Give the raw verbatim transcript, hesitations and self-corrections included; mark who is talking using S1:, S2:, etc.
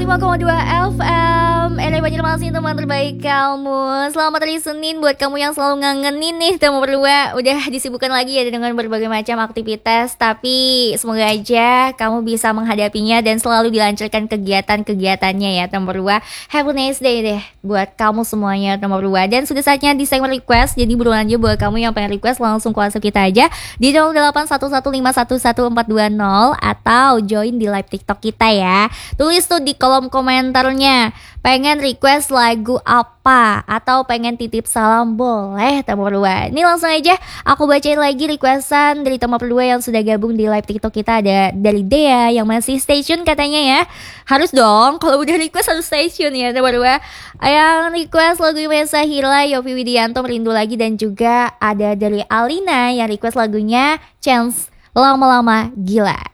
S1: lima koma dua F M L A Banjarmasin, teman terbaik kamu. Selamat hari Senin buat kamu yang selalu ngangenin nih teman berdua. Udah disibukkan lagi ya dengan berbagai macam aktivitas, tapi semoga aja kamu bisa menghadapinya dan selalu dilancarkan kegiatan-kegiatannya ya teman berdua. Have a nice day deh buat kamu semuanya teman berdua. Dan sudah saatnya di segmen request. Jadi buruan aja buat kamu yang pengen request, langsung ke WhatsApp kita aja di nol delapan satu satu lima satu satu empat dua nol atau join di live TikTok kita ya. Tulis tuh di kolom komentarnya pengen request lagu apa atau pengen titip salam, boleh teman berdua. Ini langsung aja aku bacain lagi requestan dari teman berdua yang sudah gabung di live TikTok kita. Ada dari Dea yang masih stay tune katanya ya. Harus dong kalau udah request harus stay tune ya teman berdua. Yang request lagu Mesa Hila, Yofi Widianto Merindu Lagi, dan juga ada dari Alina yang request lagunya Chance Lama-Lama Gila.